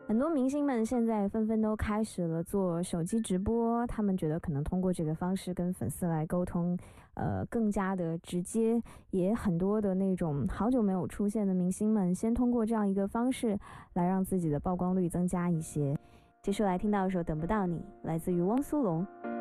很多明星们现在纷纷都开始了做手机直播，他们觉得可能通过这个方式跟粉丝来沟通，更加的直接。也很多的那种好久没有出现的明星们，先通过这样一个方式来让自己的曝光率增加一些。接下来听到一首《等不到你》，来自于汪苏泷。